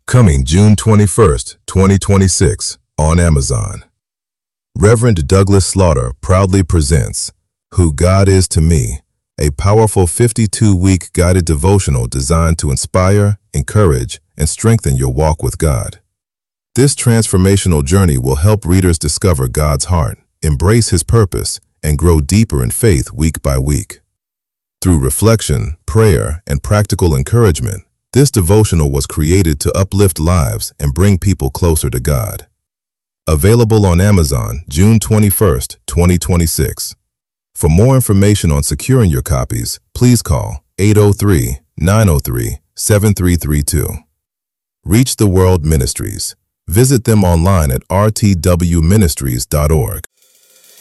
Coming June 21st, 2026, on Amazon. Reverend Douglas Slaughter proudly presents Who God Is to Me, a powerful 52-week guided devotional designed to inspire, encourage, and strengthen your walk with God. This transformational journey will help readers discover God's heart, embrace His purpose, and grow deeper in faith week by week. Through reflection, prayer, and practical encouragement, this devotional was created to uplift lives and bring people closer to God. Available on Amazon, June 21st, 2026. For more information on securing your copies, please call 803-903-7332. Reach the World Ministries. Visit them online at rtwministries.org.